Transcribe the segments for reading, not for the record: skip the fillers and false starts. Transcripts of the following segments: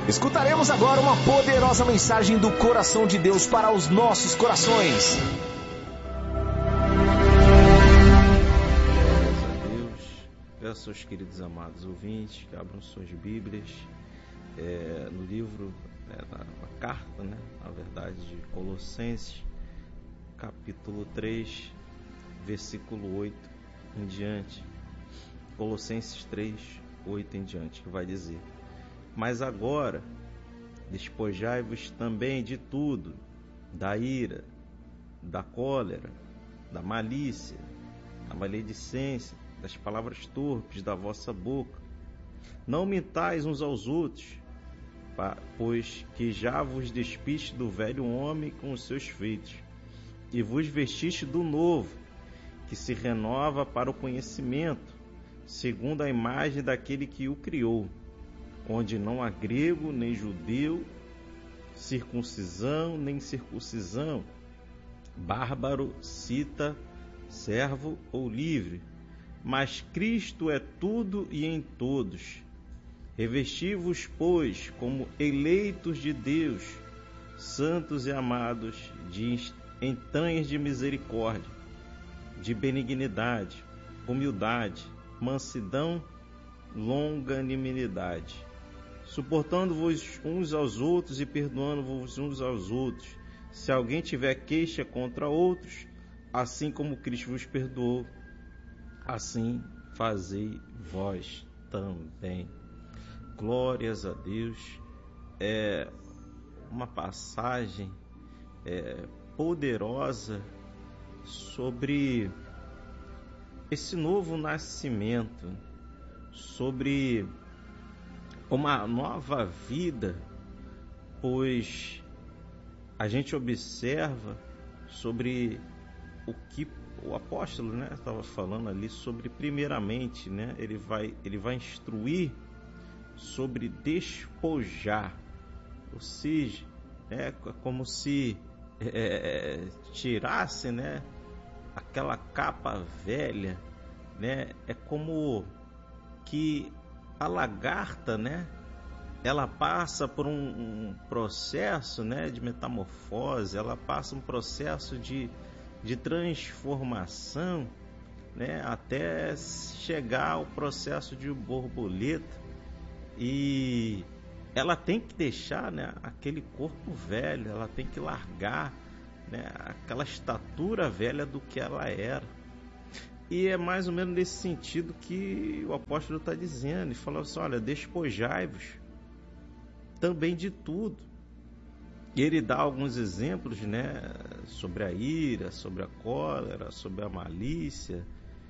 Escutaremos agora uma poderosa mensagem do coração de Deus para os nossos corações. Glórias a Deus. Peço aos queridos amados ouvintes que abram suas Bíblias no livro, na carta, na verdade, de Colossenses, capítulo 3, versículo 8 em diante. Colossenses 3, 8 em diante, que vai dizer: mas agora, despojai-vos também de tudo, da ira, da cólera, da malícia, da maledicência, das palavras torpes da vossa boca. Não mintais uns aos outros, pois que já vos despiste do velho homem com os seus feitos, e vos vestiste do novo, que se renova para o conhecimento, segundo a imagem daquele que o criou, onde não há grego nem judeu, circuncisão nem circuncisão, bárbaro, cita, servo ou livre, mas Cristo é tudo e em todos. Revesti-vos, pois, como eleitos de Deus, santos e amados, de entranhas de misericórdia, de benignidade, humildade, mansidão, longanimidade, suportando-vos uns aos outros e perdoando-vos uns aos outros, se alguém tiver queixa contra outros, assim como Cristo vos perdoou, assim fazei vós também. Glórias a Deus. É uma passagem poderosa sobre esse novo nascimento, sobre uma nova vida, pois a gente observa sobre o que o apóstolo estava falando ali sobre, primeiramente, ele vai instruir sobre despojar, ou seja, é como se tirasse aquela capa velha, é como que a lagarta, ela passa por um processo de metamorfose, ela passa um processo de transformação, até chegar ao processo de borboleta, e ela tem que deixar aquele corpo velho, ela tem que largar aquela estatura velha do que ela era. E é mais ou menos nesse sentido que o apóstolo está dizendo. Ele fala assim: olha, despojai-vos também de tudo. E ele dá alguns exemplos sobre a ira, sobre a cólera, sobre a malícia.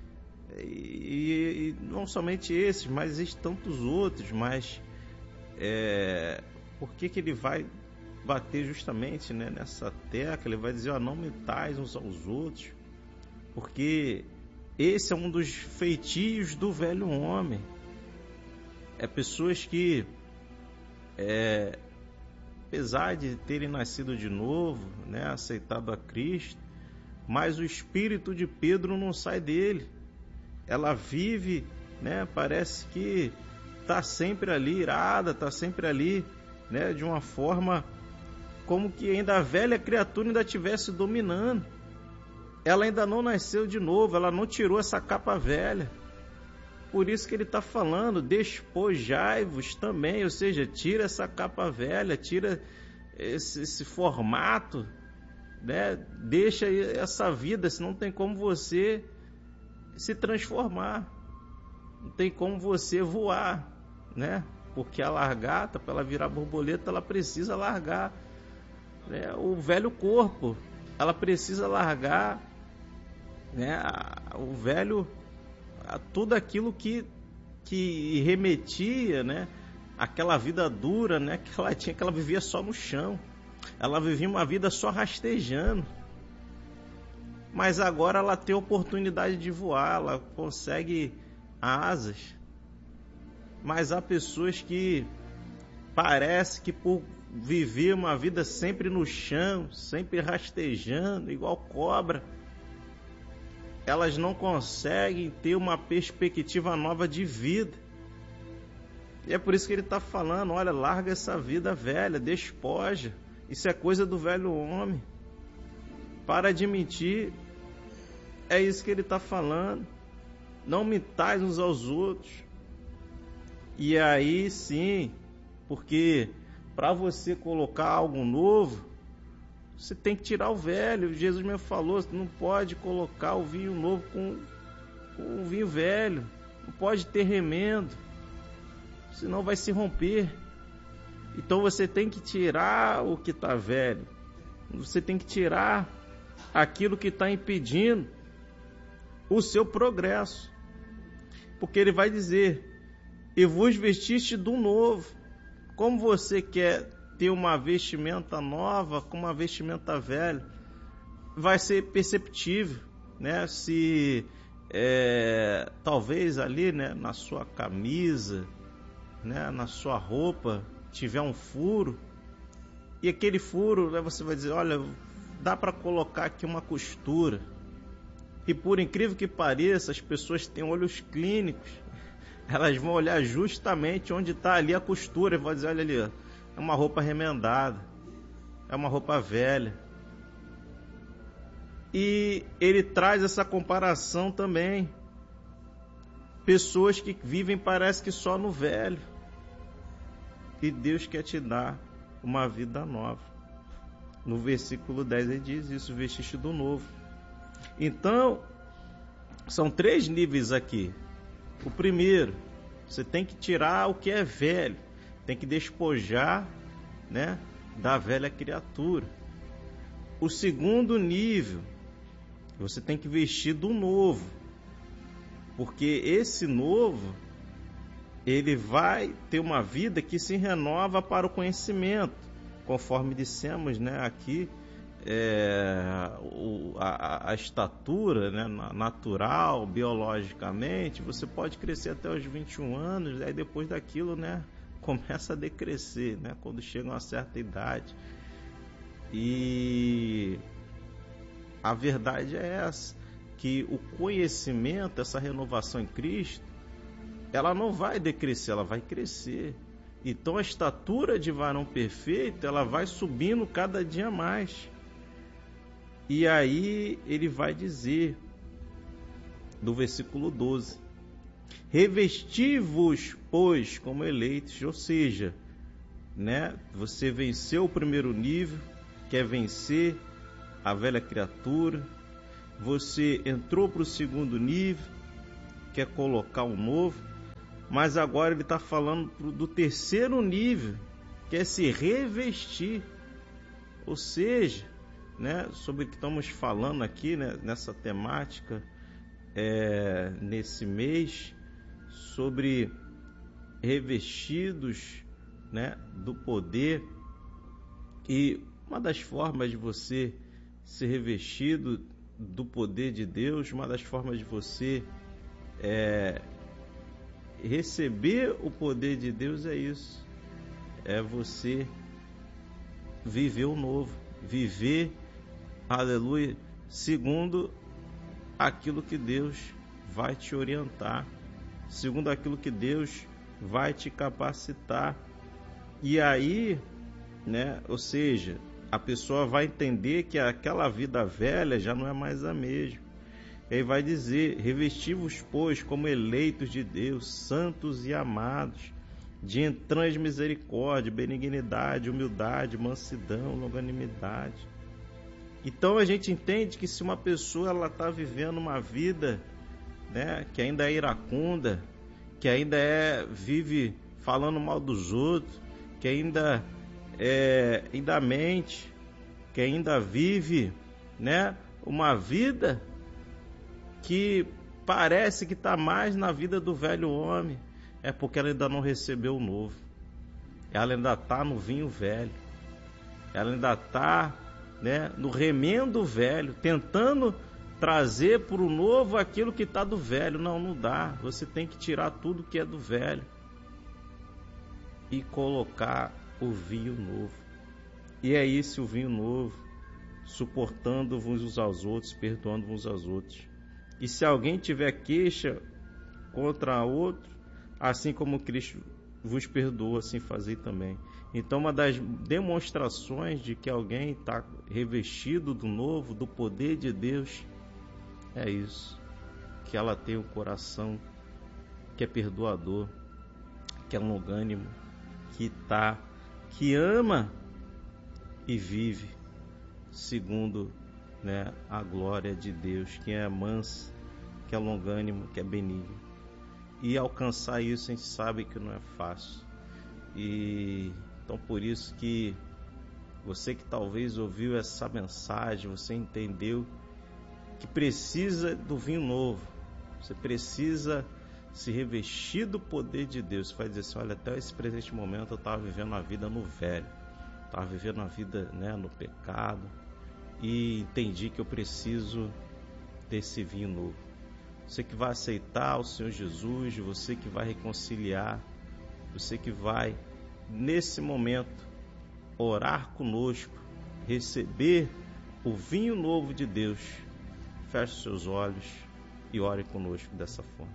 E não somente esses, mas existem tantos outros. Mas por que ele vai bater justamente nessa tecla? Ele vai dizer: não mintais uns aos outros, porque esse é um dos feitios do velho homem. Pessoas que, apesar de terem nascido de novo, aceitado a Cristo, mas o espírito de Pedro não sai dele. Ela vive, parece que está sempre ali irada, está sempre ali, de uma forma como que ainda a velha criatura ainda estivesse dominando. Ela ainda não nasceu de novo, ela não tirou essa capa velha. Por isso que ele está falando: despojai-vos também, ou seja, tira essa capa velha, tira esse formato, deixa essa vida, senão não tem como você se transformar, não tem como você voar, porque a lagarta, para ela virar borboleta, ela precisa largar o velho corpo, ela precisa largar o velho, tudo aquilo que remetia, aquela vida dura, que ela tinha, que ela vivia só no chão, ela vivia uma vida só rastejando. Mas agora ela tem a oportunidade de voar, ela consegue asas. Mas há pessoas que parece que por viver uma vida sempre no chão, sempre rastejando, igual cobra, elas não conseguem ter uma perspectiva nova de vida. E é por isso que ele está falando, olha, larga essa vida velha, despoja. Isso é coisa do velho homem. Para de mentir. É isso que ele está falando. Não mintais uns aos outros. E aí sim, porque para você colocar algo novo, você tem que tirar o velho. Jesus me falou, você não pode colocar o vinho novo com o vinho velho. Não pode ter remendo, senão vai se romper. Então você tem que tirar o que está velho. Você tem que tirar aquilo que está impedindo o seu progresso. Porque ele vai dizer, e vos vestiste do novo. Como você quer ter uma vestimenta nova com uma vestimenta velha, vai ser perceptível, né? Se talvez ali, né, na sua camisa, né, na sua roupa tiver um furo, e aquele furo, né, você vai dizer, olha, dá para colocar aqui uma costura. E por incrível que pareça, as pessoas têm olhos clínicos, elas vão olhar justamente onde está ali a costura e vão dizer, olha ali, ó, é uma roupa remendada, é uma roupa velha. E ele traz essa comparação também. Pessoas que vivem parece que só no velho. E Deus quer te dar uma vida nova. No versículo 10 ele diz isso, vestiste do novo. Então, são 3 níveis aqui. O primeiro, você tem que tirar o que é velho. Tem que despojar, né, da velha criatura. O segundo nível, você tem que vestir do novo. Porque esse novo, ele vai ter uma vida que se renova para o conhecimento. Conforme dissemos, né, aqui, a estatura, né, natural, biologicamente, você pode crescer até os 21 anos, aí depois daquilo, né, começa a decrescer, né, quando chega a uma certa idade. E a verdade é essa, que o conhecimento, essa renovação em Cristo, ela não vai decrescer, ela vai crescer. Então a estatura de varão perfeito, ela vai subindo cada dia mais. E aí ele vai dizer, do versículo 12, revesti-vos, pois, como eleitos, ou seja, né, você venceu o primeiro nível, quer vencer a velha criatura, você entrou para o segundo nível, quer colocar um novo, mas agora ele está falando do terceiro nível, que é se revestir. Ou seja, né, sobre o que estamos falando aqui, né, nessa temática, nesse mês, sobre revestidos, né, do poder. E uma das formas de você ser revestido do poder de Deus, uma das formas de você receber o poder de Deus é isso, é você viver o novo, viver, aleluia, segundo aquilo que Deus vai te orientar, segundo aquilo que Deus vai te capacitar. E aí, né, ou seja, a pessoa vai entender que aquela vida velha já não é mais a mesma. Ele vai dizer, revesti-vos, pois, como eleitos de Deus, santos e amados, de entranhas misericórdia, benignidade, humildade, mansidão, longanimidade. Então a gente entende que se uma pessoa ela está vivendo uma vida, né, que ainda é iracunda, que ainda vive falando mal dos outros, que ainda mente, que ainda vive, né, uma vida que parece que está mais na vida do velho homem, é porque ela ainda não recebeu o novo. Ela ainda está no vinho velho. Ela ainda está, né, no remendo velho, tentando trazer para o novo aquilo que está do velho. Não dá. Você tem que tirar tudo que é do velho e colocar o vinho novo. E é esse o vinho novo, suportando-vos uns aos outros, perdoando-vos uns aos outros. E se alguém tiver queixa contra outro, assim como Cristo vos perdoa, assim fazei também. Então, uma das demonstrações de que alguém está revestido do novo, do poder de Deus, é isso, que ela tem um coração que é perdoador, que é longânimo, que ama e vive segundo, né, a glória de Deus, que é manso, que é longânimo, que é benigno. E alcançar isso a gente sabe que não é fácil. E então por isso que você que talvez ouviu essa mensagem, você entendeu que precisa do vinho novo. Você precisa se revestir do poder de Deus. Você vai dizer assim, olha, até esse presente momento eu estava vivendo a vida no velho, estava vivendo a vida, né, no pecado, e entendi que eu preciso desse vinho novo. Você que vai aceitar o Senhor Jesus, você que vai reconciliar, você que vai, nesse momento, orar conosco, receber o vinho novo de Deus, feche os seus olhos e ore conosco dessa forma.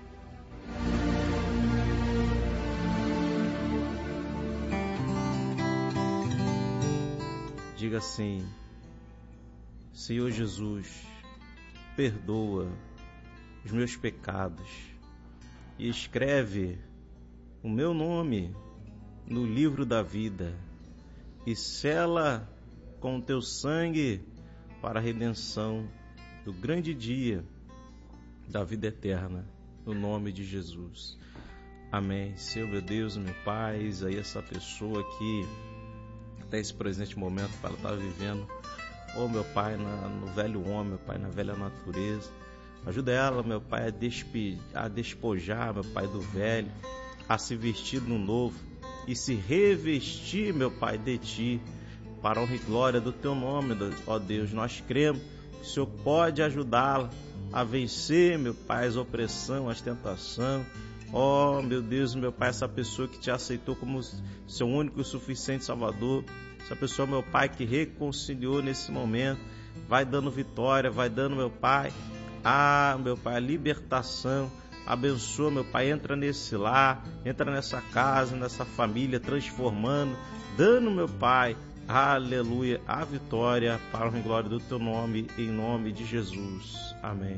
Diga assim, Senhor Jesus, perdoa os meus pecados e escreve o meu nome no livro da vida e sela com o teu sangue para a redenção do grande dia da vida eterna, no nome de Jesus. Amém. Senhor meu Deus, meu Pai, aí essa pessoa que até esse presente momento, Pai, ela está vivendo, meu Pai, no velho homem, meu Pai, na velha natureza. Ajuda ela, meu Pai, a despojar, meu Pai, do velho, a se vestir no novo e se revestir, meu Pai, de Ti, para a honra e glória do Teu nome, ó Deus. Nós cremos que o Senhor pode ajudá-la a vencer, meu Pai, as opressões, as tentações. Ó, meu Deus, meu Pai, essa pessoa que Te aceitou como Seu único e suficiente Salvador, essa pessoa, meu Pai, que reconciliou nesse momento, vai dando vitória, vai dando, meu Pai, meu Pai, a libertação. Abençoa, meu Pai, entra nesse lar, entra nessa casa, nessa família, transformando, dando, meu Pai, aleluia, a vitória para a glória do Teu nome, em nome de Jesus. Amém.